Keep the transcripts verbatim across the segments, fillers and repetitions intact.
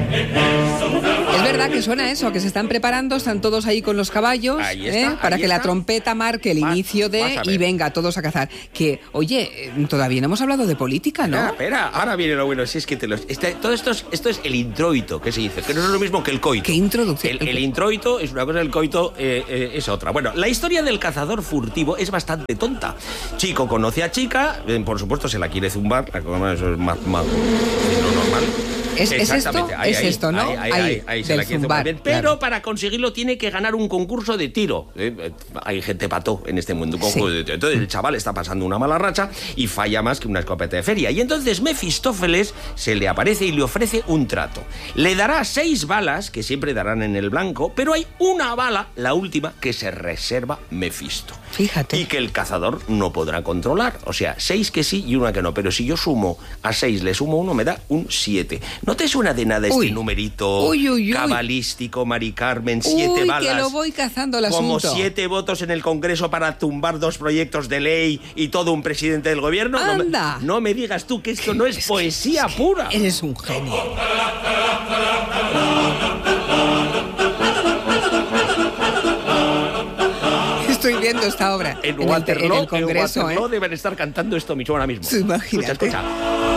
Es verdad que suena eso, que se están preparando, están todos ahí con los caballos, Ahí está, ¿eh? para ahí que está. la trompeta marque el Vas- inicio vas de a ver. y venga todos a cazar. Que, oye, eh, todavía no hemos hablado de política, ¿no? Espera, espera, ahora viene lo bueno. Si es que te lo, este- todo esto es, esto es el introito, que se dice, que no es lo mismo que el coito. ¿Qué introducción? El, el introito es una cosa, el coito eh, eh, es otra. Bueno, la historia del cazador furtivo es bastante tonta. Chico conoce a chica, eh, por supuesto se la quiere zumbar, la cosa- eso es más, más no normal. ¿Es, es esto? Exactamente, ahí, es ahí, esto, ¿no? Ahí, ahí, ahí, ahí se del la quiere zumbar, zumbar bien. Pero claro. para conseguirlo tiene que ganar un concurso de tiro. Eh, eh, hay gente pato en este mundo. Un concurso Sí. de tiro. Entonces el chaval está pasando una mala racha y falla más que una escopeta de feria. Y entonces Mefistófeles se le aparece y le ofrece un trato. Le dará seis balas, que siempre darán en el blanco, pero hay una bala, la última, que se reserva Mefisto. Fíjate. Y que el cazador no podrá controlar. O sea, seis que sí y una que no. Pero si yo sumo a seis, le sumo uno, me da un siete. ¿No te suena de nada Uy. este numerito Uy, uy, uy. cabalístico, Mari Carmen? Siete Uy, balas. que lo voy cazando el Como asunto. siete votos en el Congreso para tumbar dos proyectos de ley y todo un presidente del gobierno. No me- Anda. No me, digas tú que esto no es, poesía pura. Eres un genio. Estoy viendo esta obra En en el, Waterloo, en el Congreso, en Waterloo ¿eh? deben estar cantando esto mismo ahora mismo. Sí, imagínate. Escucha, escucha.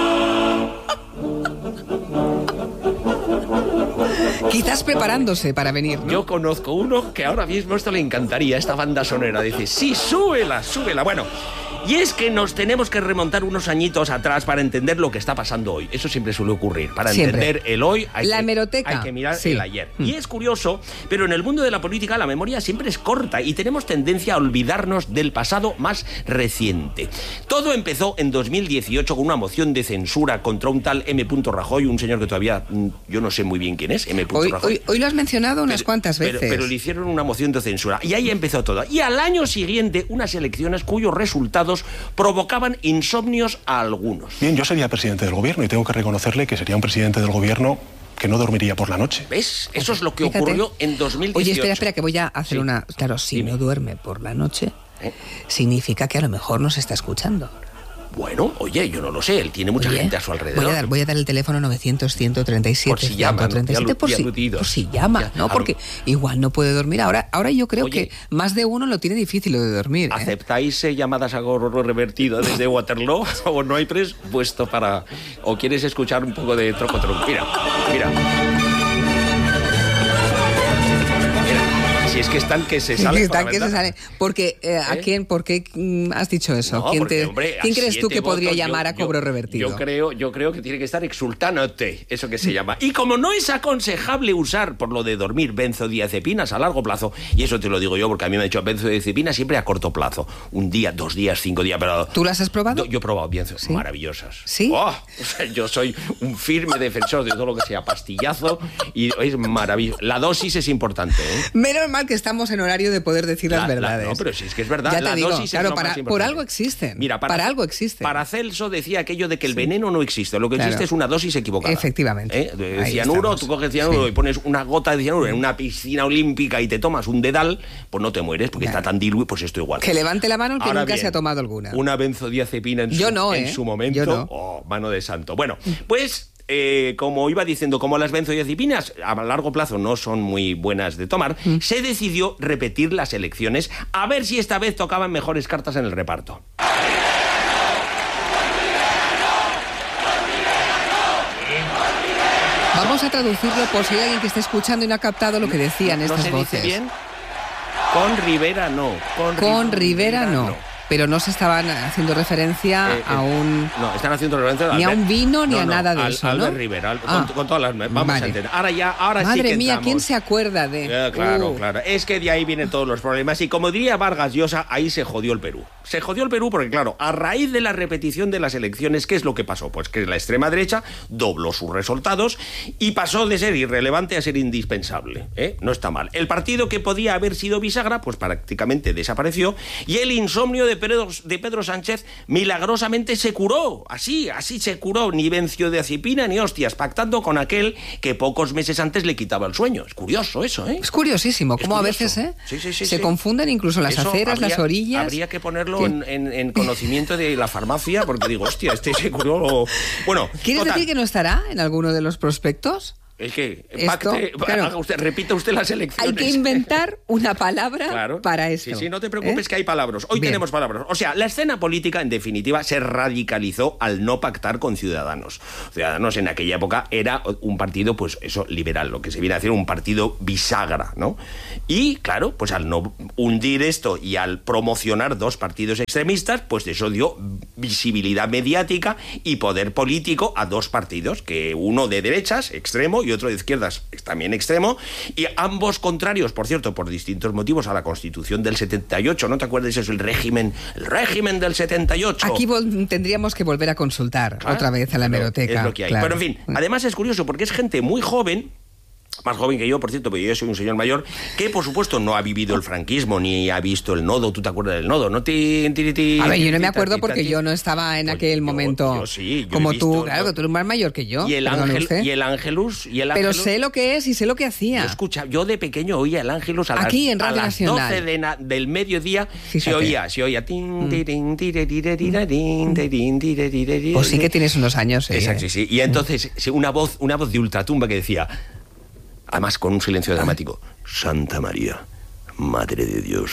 Quizás preparándose para venir, ¿no? Yo conozco uno que ahora mismo esto le encantaría, esta banda sonora. Dice, sí, súbela, súbela. Bueno, y es que nos tenemos que remontar unos añitos atrás para entender lo que está pasando hoy. Eso siempre suele ocurrir. Para Siempre. entender el hoy hay, La que, hemeroteca. hay que mirar Sí. el ayer. Mm. Y es curioso, pero en el mundo de la política la memoria siempre es corta y tenemos tendencia a olvidarnos del pasado más reciente. Todo empezó en dos mil dieciocho con una moción de censura contra un tal M. Rajoy, un señor que todavía mm, yo no sé muy bien quién es, M. Hoy, Rajoy. hoy, hoy lo has mencionado unas Pero- cuantas pero- veces. Pero, le hicieron una moción de censura. Y ahí empezó todo. Y al año siguiente, unas elecciones cuyos resultados provocaban insomnios a algunos. Bien, yo sería presidente del gobierno y tengo que reconocerle que sería un presidente del gobierno que no dormiría por la noche. ¿Ves? Eso es lo que Fíjate. ocurrió en dos mil dieciocho. Oye, espera, espera, que voy a hacer Sí. una... Claro, si Dime. no duerme por la noche, ¿Eh? significa que a lo mejor nos está escuchando. Bueno, oye, yo no lo sé. Él tiene mucha Oye, gente a su alrededor. Voy a dar, voy a dar el teléfono novecientos, ciento treinta y siete, Por si llaman, ciento treinta y siete, ya por, alu- si, ya aludidos. por si llama, Ya, ¿no? alu- Porque igual no puede dormir. Ahora, ahora yo creo Oye, que más de uno lo tiene difícil lo de dormir, ¿eh? ¿Aceptáis eh, llamadas a gorro revertido desde Waterloo? ¿O no hay presupuesto para...? ¿O quieres escuchar un poco de troco troco? Mira, mira. Mira, si es que están que se Sí, salen por están la que se ventana. salen. Porque, eh, ¿a ¿Eh? quién, por qué mm, has dicho eso? No, ¿Quién, porque, te- hombre, a ¿quién crees tú siete que podría votos, llamar yo- a cobro yo- revertido? Yo creo, yo creo que tiene que estar exultándote, eso que se llama. Y como no es aconsejable usar, por lo de dormir, benzodiazepinas a largo plazo, y eso te lo digo yo porque a mí me ha dicho benzodiazepinas siempre a corto plazo. Un día, dos días, cinco días, pero... ¿Tú las has probado? Yo he probado bien, ¿Sí? maravillosas. ¿Sí? Oh, o sea, yo soy un firme defensor de todo lo que sea pastillazo y es maravilloso. La dosis es importante, ¿eh? Menos mal que estamos en horario de poder decir las La- la- verdades. no, pero si es que es verdad. Ya te la digo, dosis es claro, lo para- más por importante. algo existen. Mira, Para algo existen. Paracelso decía aquello de que el veneno no existe. Lo que Claro. existe es una dosis equivocada. Efectivamente. ¿Eh? De Ahí cianuro, estamos. tú coges cianuro Sí. y pones una gota de cianuro en una piscina olímpica y te tomas un dedal, pues no te mueres porque Claro. está tan diluido, pues esto igual. Que levante la mano el que Ahora nunca bien, se ha tomado alguna. Una benzodiazepina en su, Yo no, en ¿eh? su momento. Yo no. Oh, mano de santo. Bueno, pues eh, como iba diciendo, como las benzodiazepinas a largo plazo no son muy buenas de tomar, Mm. se decidió repetir las elecciones a ver si esta vez tocaban mejores cartas en el reparto. Vamos a traducirlo por si hay alguien que esté escuchando y no ha captado lo que decían ¿No estas se voces. dice bien? Con Rivera no. Con, Con Ri- Rivera no. Pero no se estaban haciendo referencia Eh, eh, a un... No, están haciendo referencia Ni a Albert- un vino ni no, a no, nada de al- eso, Albert ¿no? Rivera, al- Ah, con, con todas las... Vamos vale. a entender. Ahora ya, ahora sí Madre que mía, entramos. ¿quién se acuerda de...? Eh, claro, Uh. claro. Es que de ahí vienen todos los problemas. Y como diría Vargas Llosa, ahí se jodió el Perú. Se jodió el Perú porque, claro, a raíz de la repetición de las elecciones, ¿qué es lo que pasó? Pues que la extrema derecha dobló sus resultados y pasó de ser irrelevante a ser indispensable. ¿eh? No está mal. El partido que podía haber sido bisagra, pues prácticamente desapareció. Y el insomnio de Pedro, de Pedro Sánchez milagrosamente se curó. Así, así se curó. Ni benzodiazepina ni hostias, pactando con aquel que pocos meses antes le quitaba el sueño. Es curioso eso, ¿eh? Es curiosísimo, Es cómo a curioso. veces ¿eh? Sí, sí, sí, se sí. confunden incluso las Eso aceras, habría- las orillas. Habría que ponerlo ¿Qué? en, en- en conocimiento de la farmacia, porque digo, hostia, este se curó. Bueno, ¿Quieres total. decir que no estará en alguno de los prospectos? Es que, esto, pacte, claro, haga usted, repita usted las elecciones. hay que inventar una palabra claro. para esto. Sí, sí, no te preocupes, ¿eh? que hay palabras. Hoy Bien. tenemos palabras. O sea, la escena política, en definitiva, se radicalizó al no pactar con Ciudadanos. Ciudadanos en aquella época era un partido, pues eso, liberal, lo que se viene a decir un partido bisagra, ¿no? Y, claro, pues al no hundir esto y al promocionar dos partidos extremistas, pues eso dio visibilidad mediática y poder político a dos partidos, que uno de derechas, extremo, y otro de izquierdas, también extremo, y ambos contrarios, por cierto, por distintos motivos, a la Constitución del setenta y ocho. ¿No te acuerdas? Eso es el régimen, el régimen del setenta y ocho. Aquí vol- tendríamos que volver a consultar Claro, otra vez a la hemeroteca. Es lo que hay. Claro. Pero, en fin, además es curioso porque es gente muy joven, más joven que yo, por cierto, porque yo soy un señor mayor, que por supuesto no ha vivido el franquismo ni ha visto el nodo. ¿Tú te acuerdas del nodo? ¿No? Ti, ti, ti, A ver, yo no me ti, acuerdo ti, porque ti. yo no estaba en Pues aquel yo- momento yo sí, yo he como visto, tú, claro, yo- que tú eres más mayor que yo. Y el, perdone ángel, usted. y el Ángelus. Y el Pero Ángelus- sé lo que es y sé lo que hacía. Yo, escucha, yo de pequeño oía el Ángelus a las, Aquí, en a Radio las Nacional. doce de na- del mediodía. Fíjate. Se oía, se oía. tin, tirin, tire, tire, tira, tin, tirin, tire, tire, tire. Pues sí que tienes unos años. ¿eh? Exacto, sí, sí. Y entonces sí, una voz, una voz de ultratumba que decía, además con un silencio dramático, Santa María, Madre de Dios,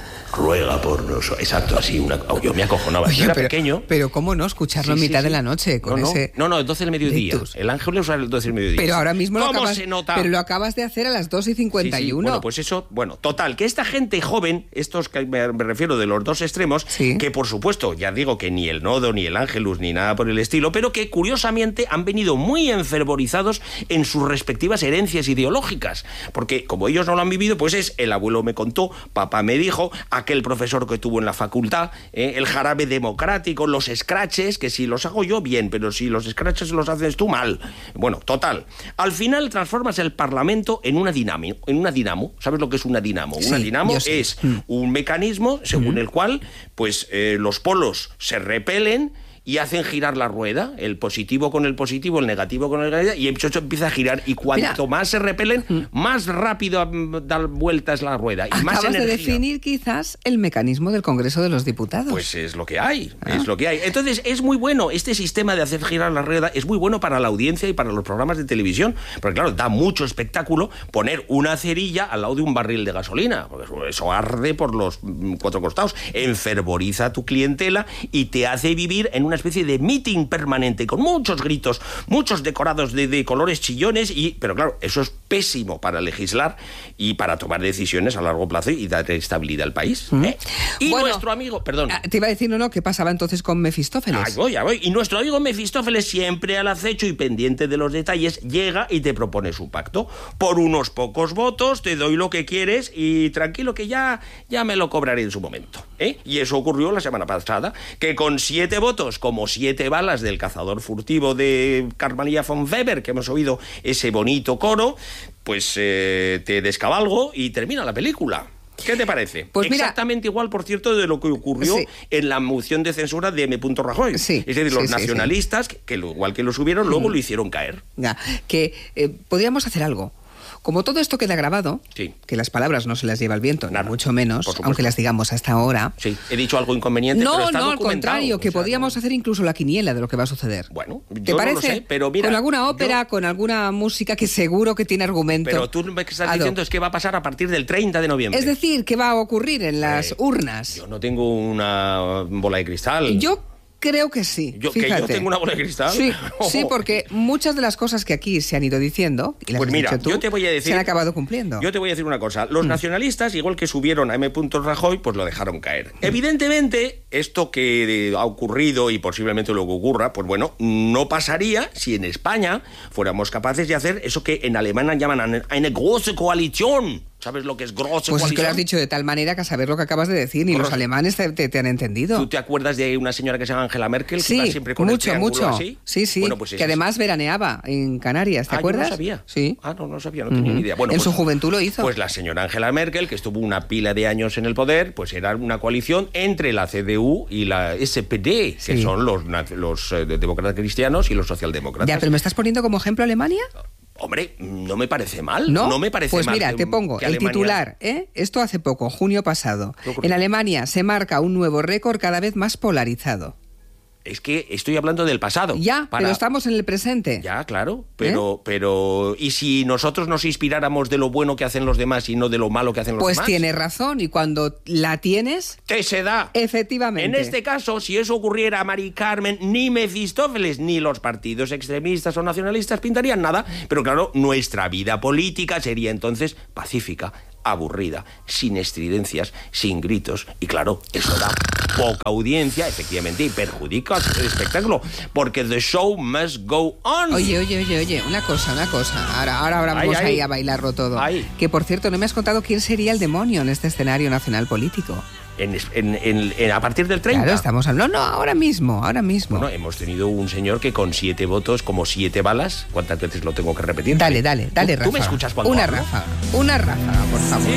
ruega por nosotros. Exacto, así. Una, oh, yo me acojonaba. Oye, Yo era pero, pequeño. pero ¿cómo no escucharlo Sí, en sí, mitad sí. de la noche con no, no, ese no, no, doce del mediodía. rictus? El Ángelus era el doce del mediodía. Pero ahora mismo lo ¿Cómo acabas, se nota? pero lo acabas de hacer a las dos y cincuenta y Sí, sí. uno. Bueno, pues eso, bueno, total, que esta gente joven, estos que me, me refiero de los dos extremos, Sí. que por supuesto, ya digo que ni el nodo, ni el Ángelus, ni nada por el estilo, pero que curiosamente han venido muy enfervorizados en sus respectivas herencias ideológicas. Porque como ellos no lo han vivido, pues es el abuelo me contó, papá me dijo, aquel profesor que tuvo en la facultad, eh, el jarabe democrático, los scratches, que si los hago yo, bien, pero si los scratches los haces tú, mal. Bueno, total. Al final transformas el Parlamento en una dinamo. En una dinamo. ¿Sabes lo que es una dinamo? Sí, una dinamo yo sé. es un mecanismo según mm. el cual pues eh, los polos se repelen y hacen girar la rueda, el positivo con el positivo, el negativo con el negativo, y eso empieza a girar, y cuanto Mira. más se repelen, más rápido da vueltas la rueda, y Acabas más energía. de definir quizás el mecanismo del Congreso de los Diputados. Pues es lo que hay, ah. es lo que hay. Entonces, es muy bueno, este sistema de hacer girar la rueda es muy bueno para la audiencia y para los programas de televisión, porque claro, da mucho espectáculo poner una cerilla al lado de un barril de gasolina, porque eso arde por los cuatro costados, enfervoriza a tu clientela y te hace vivir en una especie de meeting permanente con muchos gritos, muchos decorados de, de colores chillones, y pero claro, eso es pésimo para legislar y para tomar decisiones a largo plazo y dar estabilidad al país. ¿eh? Y bueno, nuestro amigo, perdón. Te iba a decir, no, no, ¿qué pasaba entonces con Mefistófeles? Ahí voy, ahí voy. Y nuestro amigo Mefistófeles, siempre al acecho y pendiente de los detalles, llega y te propone su pacto. Por unos pocos votos te doy lo que quieres y tranquilo que ya, ya me lo cobraré en su momento. ¿eh? Y eso ocurrió la semana pasada, que con siete votos, como siete balas del cazador furtivo de Carmelilla von Weber, que hemos oído ese bonito coro, pues eh, te descabalgo y termina la película. ¿Qué te parece? Pues mira, exactamente igual, por cierto, de lo que ocurrió sí. en la moción de censura de M. Rajoy. Sí, es decir, los sí, nacionalistas, sí, sí. que lo, igual que lo subieron, luego mm. lo hicieron caer. Ya, que eh, podríamos hacer algo. Como todo esto queda grabado, sí. que las palabras no se las lleva el viento, Nada, ni mucho menos, aunque las digamos hasta ahora. Sí, he dicho algo inconveniente, no, pero está no, al documentado. contrario, que o sea, podríamos no... hacer incluso la quiniela de lo que va a suceder. Bueno, ¿te yo parece? No lo sé, pero mira, con alguna ópera, yo... con alguna música que seguro que tiene argumento. Pero tú lo que estás diciendo es que va a pasar a partir del treinta de noviembre. Es decir, ¿qué va a ocurrir en las eh, urnas? Yo no tengo una bola de cristal. Yo creo que sí. ¿Yo, fíjate. ¿Que yo tengo una bola de cristal? Sí, oh. sí, porque muchas de las cosas que aquí se han ido diciendo, y las pues has mira, dicho tú, yo te voy a decir, se han acabado cumpliendo. Yo te voy a decir una cosa. Los mm. nacionalistas, igual que subieron a M. Rajoy, pues lo dejaron caer. Mm. Evidentemente, esto que ha ocurrido y posiblemente lo que ocurra, pues bueno, no pasaría si en España fuéramos capaces de hacer eso que en alemán llaman eine große Koalition. ¿Sabes lo que es große Pues coalition? es que lo has dicho de tal manera que a saber lo que acabas de decir, ni Grosso. Los alemanes te, te, te han entendido. ¿Tú te acuerdas de una señora que se llama Angela Merkel? Sí, que va siempre con mucho, el mucho. Así? Sí, sí, bueno, pues que además es... veraneaba en Canarias, ¿te ah, acuerdas? Yo no sabía. Sí. Ah, no, no sabía, no tenía uh-huh. ni idea. Bueno, en pues, su juventud lo hizo. Pues la señora Angela Merkel, que estuvo una pila de años en el poder, pues era una coalición entre la C D U y la S P D, sí. que son los, los eh, demócratas cristianos y los socialdemócratas. Ya, pero ¿me estás poniendo como ejemplo Alemania? Hombre, no me parece mal. No, no me parece pues mal. Pues mira, que, te pongo el Alemania... titular, ¿eh? Esto hace poco, junio pasado. En Alemania se marca un nuevo récord cada vez más polarizado. es que estoy hablando del pasado. Ya, para... pero estamos en el presente. Ya, claro, pero, ¿Eh? pero... ¿Y si nosotros nos inspiráramos de lo bueno que hacen los demás y no de lo malo que hacen los pues demás? Pues tienes razón, y cuando la tienes... ¡Te se da! Efectivamente. En este caso, si eso ocurriera, Mari Carmen, ni Mefistófeles ni los partidos extremistas o nacionalistas pintarían nada, pero claro, nuestra vida política sería entonces pacífica, aburrida, sin estridencias, sin gritos, y claro, eso da poca audiencia, efectivamente, y perjudica el espectáculo, porque the show must go on. Oye, oye, oye, oye, una cosa, una cosa, ahora, ahora, ahora vamos ay, ahí ay. a bailarlo todo. Ay. Que por cierto, no me has contado quién sería el demonio en este escenario nacional político. En, en, en, en, a partir del treinta. Claro, estamos hablando, no, ahora mismo, ahora mismo. Bueno, hemos tenido un señor que con siete votos, como siete balas, ¿cuántas veces lo tengo que repetir? Dale, dale, dale, ¿Tú, Rafa. ¿Tú me escuchas cuando Una hablo? ráfaga, una ráfaga, por favor.